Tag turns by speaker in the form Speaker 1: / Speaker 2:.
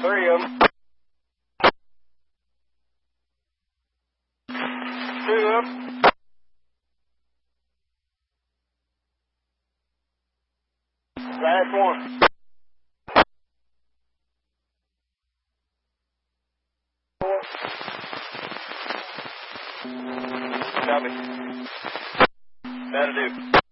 Speaker 1: Three of them. Two up. Last one. Copy. That'll do.